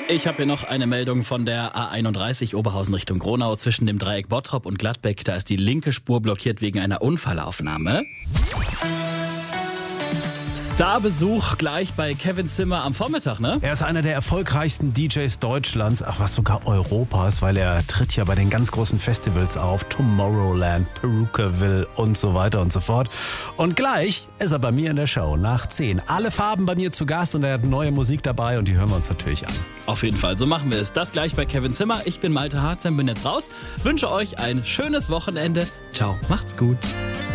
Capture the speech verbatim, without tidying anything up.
Ich habe hier noch eine Meldung von der A einunddreißig Oberhausen Richtung Gronau zwischen dem Dreieck Bottrop und Gladbeck. Da ist die linke Spur blockiert wegen einer Unfallaufnahme. Starbesuch gleich bei Kevin Zimmer am Vormittag, ne? Er ist einer der erfolgreichsten D Js Deutschlands, ach was sogar Europas, weil er tritt ja bei den ganz großen Festivals auf, Tomorrowland, Perukaville und so weiter und so fort. Und gleich ist er bei mir in der Show nach zehn. Alle Farben bei mir zu Gast und er hat neue Musik dabei und die hören wir uns natürlich an. Auf jeden Fall, so machen wir es. Das gleich bei Kevin Zimmer. Ich bin Malte Harzem, bin jetzt raus. Wünsche euch ein schönes Wochenende. Ciao, macht's gut.